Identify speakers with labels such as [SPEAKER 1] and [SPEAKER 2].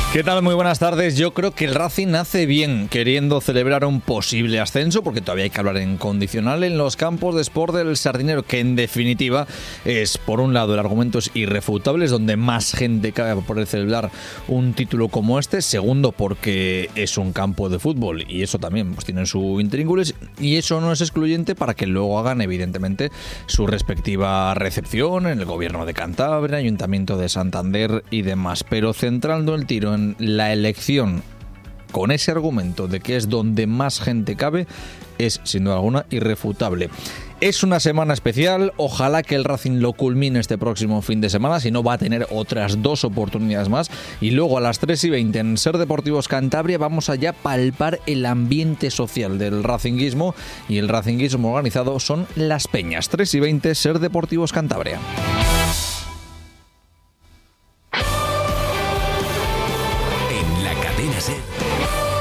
[SPEAKER 1] ¿Qué tal? Muy buenas tardes. Yo creo que el Racing hace bien queriendo celebrar un posible ascenso, porque todavía hay que hablar en condicional en los campos de Sport del Sardinero, que en definitiva es, por un lado, el argumento es irrefutable, es donde más gente cabe para poder celebrar un título como este. Segundo, porque es un campo de fútbol y eso también pues tiene su intríngulis, y eso no es excluyente para que luego hagan evidentemente su respectiva recepción en el Gobierno de Cantabria, Ayuntamiento de Santander y demás. Pero centrando el tiro en la elección con ese argumento de que es donde más gente cabe, es sin duda alguna irrefutable. Es una semana especial, ojalá que el Racing lo culmine este próximo fin de semana, si no va a tener otras 2 oportunidades más, y luego a las 3:20 en Ser Deportivos Cantabria vamos a ya palpar el ambiente social del racinguismo, y el racinguismo organizado son las peñas. 3:20 Ser Deportivos Cantabria.
[SPEAKER 2] En la cadena SER,